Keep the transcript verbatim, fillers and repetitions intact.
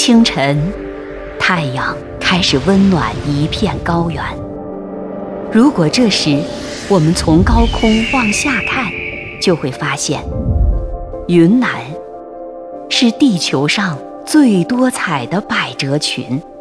清晨，太阳开始温暖一片高原。如果这时我们从高空往下看，就会发现，云南是地球上最多彩的百褶裙。